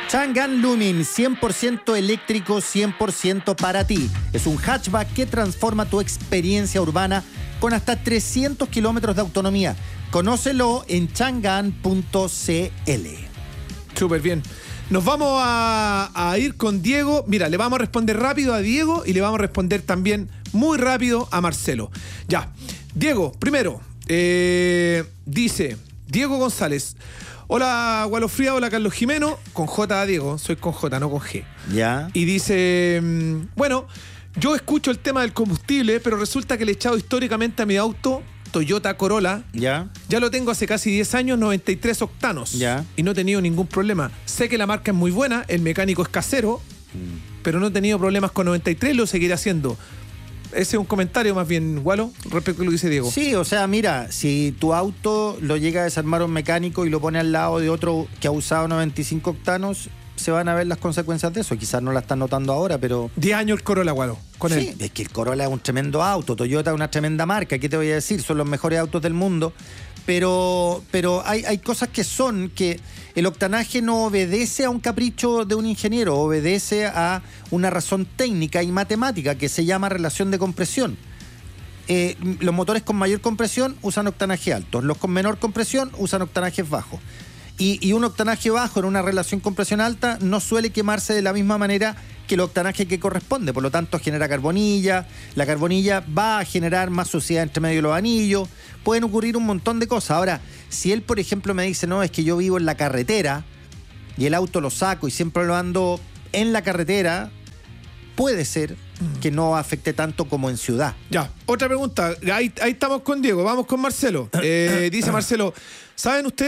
Chang'an Lumin, 100% eléctrico, 100% para ti. Es un hatchback que transforma tu experiencia urbana con hasta 300 kilómetros de autonomía. Conócelo en chang'an.cl. Súper bien. Nos vamos a ir con Diego. Mira, le vamos a responder rápido a Diego y le vamos a responder también muy rápido a Marcelo. Ya, Diego, primero, dice Diego González. Hola, Gualofría, hola, Carlos Jimeno. Con J, Diego, soy con J, no con G. Ya. Y dice, bueno, yo escucho el tema del combustible, pero resulta que le he echado históricamente a mi auto Toyota Corolla. Ya. Ya lo tengo hace casi 10 años, 93 octanos. Ya. Y no he tenido ningún problema. Sé que la marca es muy buena, el mecánico es casero, pero no he tenido problemas con 93 y lo seguiré haciendo. Ese es un comentario más bien, Gualo, respecto a lo que dice Diego. Sí, o sea, mira, si tu auto lo llega a desarmar un mecánico y lo pone al lado de otro que ha usado 95 octanos, se van a ver las consecuencias de eso. Quizás no la están notando ahora, pero... 10 años el Corolla, Gualo, con sí, él. es que el Corolla es un tremendo auto, Toyota es una tremenda marca, ¿qué te voy a decir? Son los mejores autos del mundo, pero hay cosas que son que el octanaje no obedece a un capricho de un ingeniero, obedece a una razón técnica y matemática que se llama relación de compresión. Los motores con mayor compresión usan octanaje altos, los con menor compresión usan octanajes bajos. Y un octanaje bajo en una relación compresión alta no suele quemarse de la misma manera que el octanaje que corresponde, por lo tanto genera carbonilla, la carbonilla va a generar más suciedad entre medio de los anillos, pueden ocurrir un montón de cosas. Ahora, si él por ejemplo me dice, no, es que yo vivo en la carretera y el auto lo saco y siempre lo ando en la carretera, puede ser que no afecte tanto como en ciudad. Ya, otra pregunta, ahí estamos con Diego, vamos con Marcelo. Dice Marcelo, ¿saben ustedes